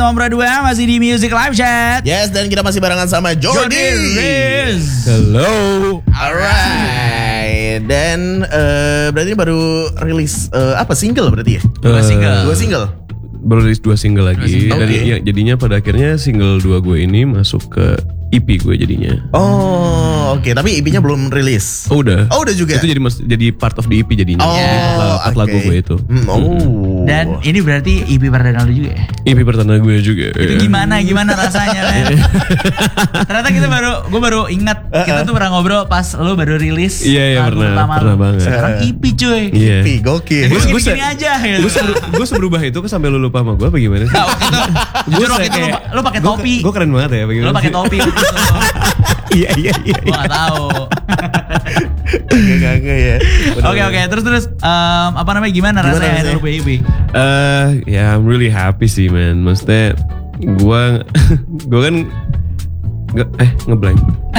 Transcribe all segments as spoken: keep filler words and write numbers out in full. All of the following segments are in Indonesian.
Ngobrol dua masih di Music Live Chat. Yes, dan kita masih barengan sama Jordi. Riz. Hello. Alright. Dan uh, berarti baru rilis uh, apa single berarti ya? Dua single. Dua single. Baru rilis dua single lagi. Dua single. Dan Okay. ya, jadinya pada akhirnya single dua gue ini masuk ke E P gue jadinya. Oh, oke. Okay. Tapi E P-nya belum rilis. Oh udah. Oh, udah juga. Itu jadi mas, jadi part of the E P jadinya. Oh, Jadi empat, empat okay. lagu gue itu. Hmm, oh. Dan ini berarti E P perdana lu juga ya? E P pertama gue juga. Itu gimana gimana rasanya, men? Ternyata kita baru, gue baru ingat kita tuh pernah ngobrol pas lu baru rilis. Iya, iya, lagu pernah, pertama pernah lu. banget. Sekarang E P cuy. Iya. E P, gokil. Gue Gue gini aja. Gitu. Gue seber, gue seberubah itu kan sampai lu lupa sama gue apa gimana sih? Nah, waktu itu, jujur waktu itu lu, lu pakai topi. Gue keren banget ya. Lu pakai topi waktu itu. Iya iya iya. Gue gak tahu. Gak-gak ya. Oke oke, terus terus um, apa namanya gimana, Gimana rasanya rasanya? lu punya E P? Eh, ya I'm really happy sih man. Maksudnya gue gue kan nge, eh ngeblank.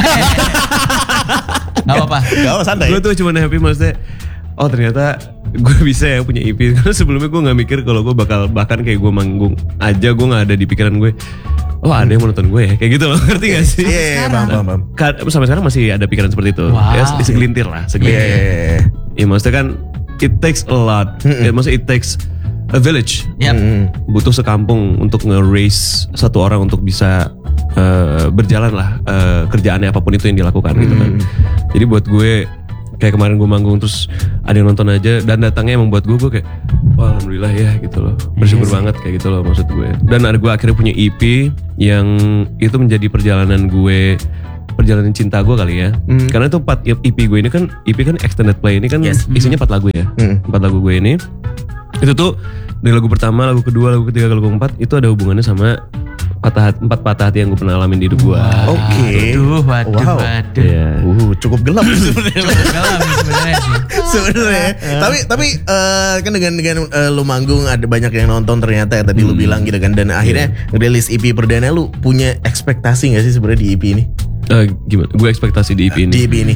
Gak apa-apa. Gak apa, santai. Gue tuh cuma happy maksudnya. Oh ternyata gue bisa ya punya E P. Karena sebelumnya gue nggak mikir kalau gue bakal bahkan kayak gue manggung aja gue nggak ada di pikiran gue. Oh ada yang mau nonton gue ya kayak gitu loh, ngerti gak sih? Iya, iya, paham, paham, paham. Ka- Sampai sekarang masih ada pikiran seperti itu. Wow. Ya segelintir lah, segelintir. Iya, iya, iya. Ya maksudnya kan it takes a lot. Ya, maksudnya it takes a village. Yap. Hmm. Butuh sekampung untuk nge-raise satu orang untuk bisa uh, berjalan lah uh, kerjaannya apapun itu yang dilakukan gitu kan. Jadi buat gue kayak kemarin gue manggung terus ada yang nonton aja dan datangnya emang buat gue gue kayak wah alhamdulillah ya gitu loh, bersyukur Yes. banget kayak gitu loh maksud gue. Dan ada gue akhirnya punya E P yang itu menjadi perjalanan gue, perjalanan cinta gue kali ya. Hmm. Karena itu empat E P gue ini kan E P kan extended play ini kan Yes. isinya empat lagu ya. Hmm. Empat lagu gue ini itu tuh dari lagu pertama, lagu kedua, lagu ketiga, lagu keempat itu ada hubungannya sama patah hati, empat patah hati yang gue pernah alamin di hidup gue. Oke. Waduh, waduh, Wow. waduh. Iya. Uh, cukup gelap sebenarnya. Galam sebenarnya sih. Sebenarnya. Tapi tapi eh, kan dengan dengan eh, lu manggung ada banyak yang nonton ternyata ya tadi lu bilang gitu kan, dan akhirnya rilis E P perdana, lu punya ekspektasi gak sih sebenarnya di E P ini? Eh, gimana? Gue ekspektasi di E P ini. Di E P ini.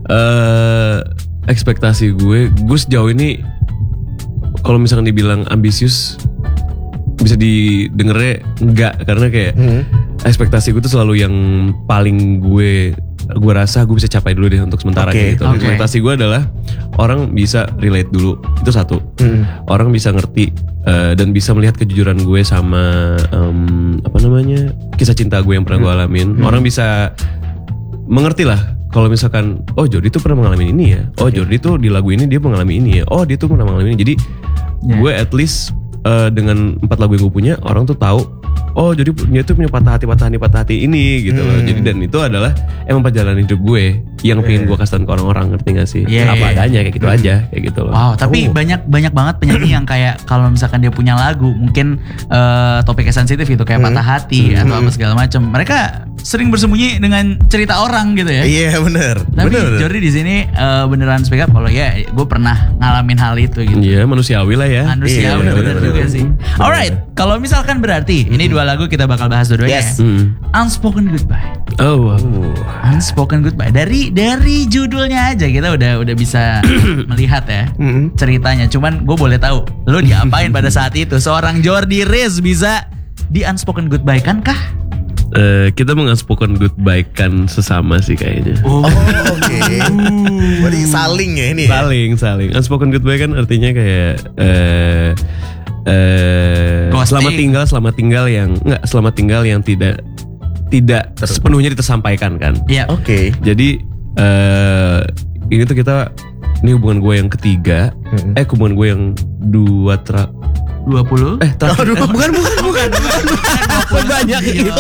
Eh, ekspektasi gue, gue sejauh ini kalau misalkan dibilang ambisius bisa didengarnya enggak, karena kayak Hmm. ekspektasi gue tuh selalu yang paling gue gue rasa gue bisa capai dulu deh untuk sementara Oke, kayak gitu. oke. Ekspektasi gue adalah orang bisa relate dulu, itu satu. Hmm. Orang bisa ngerti eh, dan bisa melihat kejujuran gue sama em, apa namanya kisah cinta gue yang pernah gue alamin. Orang bisa mengerti lah kalau misalkan oh Jordi tuh pernah mengalami ini ya. Oh Jordi tuh di lagu ini dia mengalami ini ya. Oh dia tuh pernah mengalami ini. Jadi Ya. gue at least eh, dengan empat lagu yang gue punya orang tuh tahu. Oh jadi dia tuh punya patah hati patah hati patah hati ini gitu loh. Hmm. Jadi dan itu adalah emang perjalanan hidup gue yang pengen gue kasih ke orang-orang, ngerti gak sih? Iya, Apa iya. adanya kayak gitu aja kayak gitu loh. Wow, tapi Oh. banyak banyak banget penyanyi yang kayak kalau misalkan dia punya lagu mungkin eh, topiknya sensitif gitu kayak Hmm. patah hati atau apa segala macam. Mereka sering bersembunyi dengan cerita orang gitu ya. Iya benar. Tapi Benar. Jordi di sini eh, beneran speak up kalau ya gue pernah ngalamin hal itu gitu. Iya manusiawi lah ya. Manusiawi Iya, bener bener, juga bener. sih. Alright, kalau misalkan berarti ini dua lagu kita bakal bahas dua-duanya. Yes. ya. Hmm. Unspoken Goodbye. Oh, wow. Uh. Unspoken Goodbye. Dari dari judulnya aja kita udah udah bisa melihat ya Mm-mm. ceritanya. Cuman gue boleh tahu lo diapain pada saat itu? Seorang Jordi Riz bisa di Unspoken Goodbye kan kah? Eh, kita mengunspoken goodbye kan sesama sih kayaknya. Oh, Oh, oke. Berarti saling ya ini ya? Saling, saling. Unspoken goodbye kan artinya kayak eh eh Ghosting. selamat tinggal, selamat tinggal yang enggak selamat tinggal yang tidak tidak Ter- sepenuhnya tersampaikan kan. iya. Oke. Jadi eh ini tuh kita ini hubungan gue yang ketiga, Mm-mm. eh hubungan gue yang dua tra dua puluh eh terakhir, Aduh. eh, bukan bukan bukan bukan banyak itu.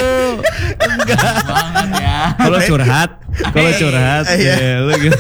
banget ya. Kalau curhat, kalau curhat, Eh, iya. ya, lu gitu.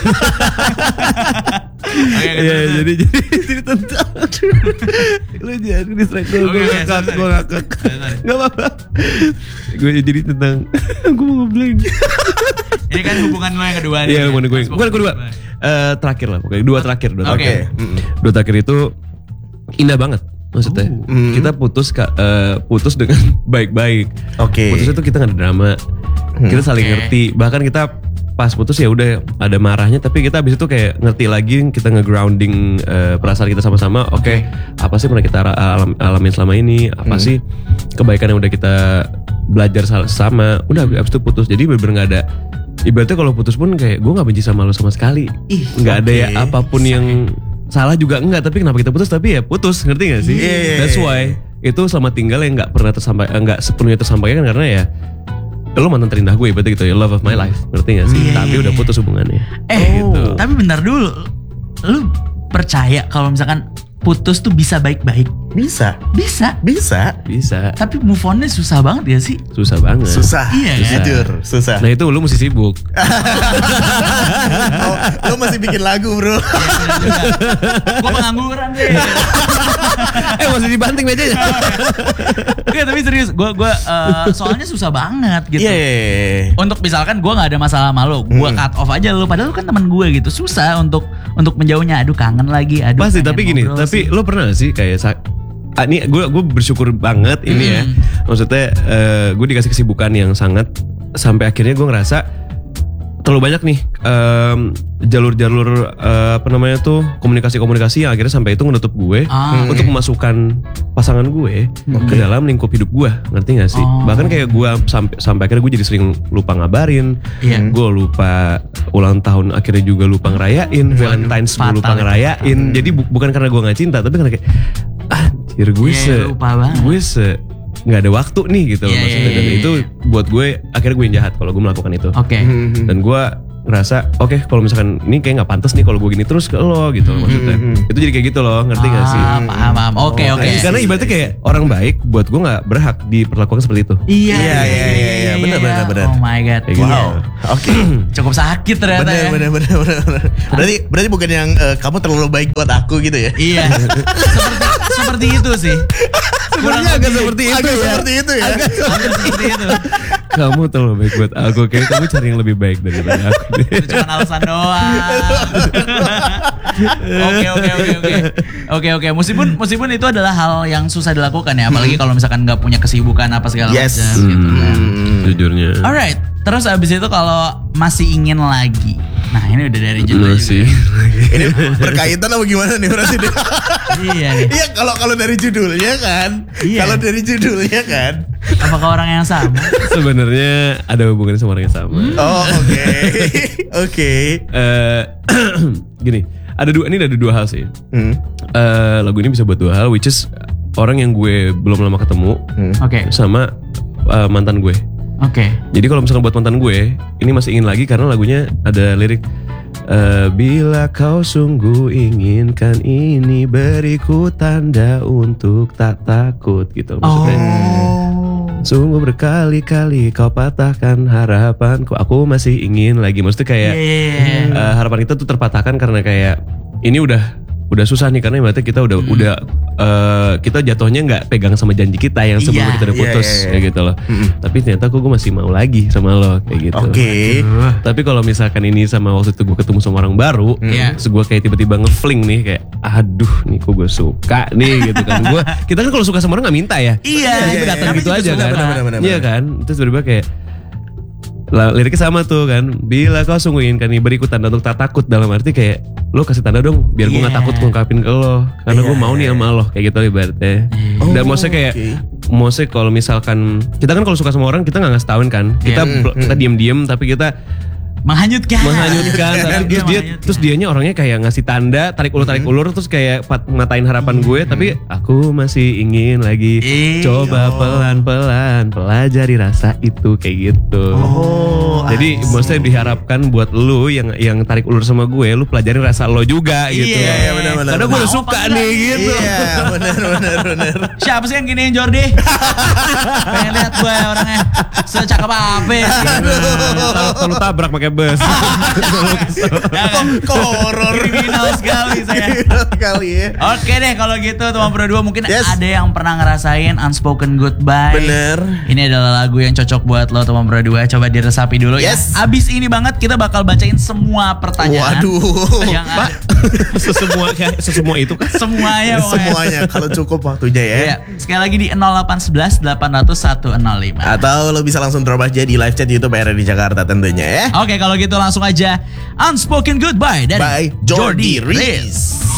Oke, Iya, terus, jadi jadi jadi tentang lu jangan distract dulu, Oke, gue oke, ngakak, sorry, gue sorry. ngakak, Sorry, sorry. nggak apa-apa. Gue jadi tentang, gue mau ngeblank. Ini kan hubungan lo yang kedua nih. Iya, hubungan gue, Unspoken bukan kedua, Goodbye. Eh, terakhir lah, pokoknya dua terakhir, dua Oke. terakhir. Mm-mm. Dua terakhir itu indah banget. Maksudnya Oh. Mm. kita putus ka- eh, putus dengan baik-baik. Oke. Putusnya tuh kita nggak ada drama, kita saling Oke. ngerti. Bahkan kita pas putus ya udah ada marahnya, tapi kita abis itu kayak ngerti lagi, kita nge-grounding uh, perasaan kita sama-sama. Oke, okay, apa sih pernah kita alam, alamin selama ini? Apa hmm. sih kebaikan yang udah kita belajar sama? Udah abis itu putus. Jadi bener-bener nggak ada. Ibaratnya kalau putus pun kayak gue nggak benci sama lo sama sekali. Nggak okay. ada ya apapun yang salah juga enggak. Tapi kenapa kita putus? Tapi ya putus, ngerti nggak sih? Yeah. That's why itu selama tinggal yang nggak pernah tersampaikan, nggak sepenuhnya tersampaikan karena ya lo mantan terindah gue, berarti gitu ya, love of my life, ngerti gak sih? Yeah. Tapi udah putus hubungannya. Eh, gitu. Tapi bentar dulu, lu percaya kalau misalkan putus tuh bisa baik-baik? Bisa. Bisa. Bisa. Bisa. Tapi move on-nya susah banget ya sih? Susah banget. Susah. Iya susah. kan? Jujur, susah. Nah itu lu mesti sibuk. oh, lu masih bikin lagu bro. Gue pengangguran deh. eh masih dibanting mejanya. Oke tapi serius, gue gue uh, soalnya susah banget gitu. Iya. Yeah, yeah, yeah. Untuk misalkan gue nggak ada masalah sama lo, gue hmm. cut off aja lo. Padahal lo kan teman gue gitu. Susah untuk untuk menjauhnya. Aduh kangen lagi. Aduh. Pasti tapi gini. Tapi lo pernah gak sih kayak ah, ini gue gue bersyukur banget ini hmm. ya. Maksudnya uh, gue dikasih kesibukan yang sangat sampai akhirnya gue ngerasa terlalu banyak nih um, jalur-jalur uh, apa namanya tuh komunikasi-komunikasi yang akhirnya sampai itu menutup gue ah, untuk okay. memasukkan pasangan gue okay. ke dalam lingkup hidup gue, ngerti gak sih? Oh. Bahkan kayak gue sampai sampai akhirnya gue jadi sering lupa ngabarin, yeah. gue lupa ulang tahun akhirnya juga lupa ngerayain, hmm. Valentine's gue lupa ngerayain. Hmm. Jadi bu- bukan karena gue nggak cinta, tapi karena kayak anjir gue yeah, se gue se nggak ada waktu nih gitu loh, yeah, maksudnya yeah, yeah, dan itu buat gue akhirnya gue yang jahat kalau gue melakukan itu. Oke. Okay. Dan gue ngerasa oke okay, kalau misalkan ini kayak nggak pantas nih kalau gue gini terus ke lo gitu loh, maksudnya. Mm-hmm. Itu jadi kayak gitu loh, ngerti nggak ah, sih? Paham paham. Oke oke. Karena ibaratnya kayak orang baik buat gue nggak berhak diperlakukan seperti itu. Iya iya iya iya benar benar benar. Oh my god. Kayak wow. Gitu. Oke. Okay. Cukup sakit ternyata bener, ya. Bener bener bener bener. Berarti berarti bukan yang uh, kamu terlalu baik buat aku gitu ya? Iya. seperti seperti itu sih. Sebenarnya agak seperti itu agak ya. Seperti itu ya. Agak seperti itu. Kamu terlalu baik buat aku. Kayaknya kamu cari yang lebih baik daripada aku. Itu cuma alasan doang. Oke oke oke oke. Oke oke. Meskipun meskipun itu adalah hal yang susah dilakukan ya. Apalagi kalau misalkan nggak punya kesibukan apa segala yes. macam gitu kan. Hmm, jujurnya. Alright. Terus abis itu kalau masih ingin lagi. Nah ini udah dari judul masih. Ini berkaitan apa gimana nih berarti? Iya nih. Iya kalau kalau dari judulnya kan. Iya. Kalau dari judulnya kan. Apakah orang yang sama? Sebenarnya ada hubungannya sama orang yang sama. Hmm. Oh oke okay. oke. Okay. Uh, gini, ada dua ini ada dua hal sih. Hmm. Uh, lagu ini bisa buat dua hal, which is orang yang gue belum lama ketemu, hmm. oke, okay. sama uh, mantan gue. Oke. Okay. Jadi kalau misalkan buat mantan gue, ini masih ingin lagi karena lagunya ada lirik uh, bila kau sungguh inginkan ini, beriku tanda untuk tak takut gitu. Maksudnya, oh. sungguh berkali-kali kau patahkan harapanku, aku masih ingin lagi. Maksudnya kayak yeah. uh, harapan kita tuh terpatahkan karena kayak ini udah udah susah nih karena berarti kita udah hmm. udah uh, kita jatuhnya nggak pegang sama janji kita yang sebelum yeah. kita udah putus yeah, yeah, yeah. kayak gitu loh. Hmm. Tapi ternyata aku gue masih mau lagi sama lo kayak gitu. Oke. Okay. Uh. Tapi kalau misalkan ini sama waktu itu gue ketemu sama orang baru, yeah. terus gue kayak tiba-tiba ngefling nih kayak, aduh nih kok gue suka nih gitu kan. Gue kita kan kalau suka sama orang nggak minta ya. Iya. Kita datang gitu aja kan. Bener-bener. Iya kan. Terus tiba-tiba kayak liriknya sama tuh kan, bila kau sungguh inginkan nih, beriku tanda untuk tak takut, dalam arti kayak lo kasih tanda dong biar yeah. gue gak takut ngungkapin ke lo karena yeah. gue mau nih sama lo kayak gitu ibaratnya. Oh, dan maksudnya kayak okay. maksudnya kalau misalkan kita kan kalau suka sama orang kita gak ngasih tauin kan, kita yeah. kita diem-diem tapi kita menghanyutkan menghanyutkan tapi terus dia terus dianya orangnya kayak ngasih tanda tarik ulur tarik ulur terus kayak ngatain harapan gue, tapi aku masih ingin lagi coba pelan-pelan pelajari rasa itu kayak gitu. Oh, jadi asik. Maksudnya diharapkan buat lu yang yang tarik ulur sama gue, lu pelajari rasa lo juga gitu. Iya, iya benar-benar. Karena gue udah suka nih gitu. Iya, benar-benar benar. Siapa sih yang giniin Jordi? Pengen lihat gue orangnya secakep apa? Kalau tabrak pakai bus. Kok horor. Kriminal sekali saya. Kriminal sekali ya. Oke deh kalau gitu teman berdua mungkin yes. ada yang pernah ngerasain unspoken goodbye. Bener. Ini adalah lagu yang cocok buat lo teman berdua. Coba diresapi dulu yes. ya. Abis ini banget kita bakal bacain semua pertanyaan. Waduh. Yang ada. Sesemua sesemua itu kan. Semuanya. Semuanya kalau cukup waktunya ya. Iya. Sekali lagi di nol delapan satu satu delapan nol nol satu nol lima. Atau lo bisa langsung drop aja di live chat YouTube R R D Jakarta tentunya ya. Oke. Oke kalau gitu langsung aja Unspoken Goodbye dari By Jordi Jordi Riz. Riz.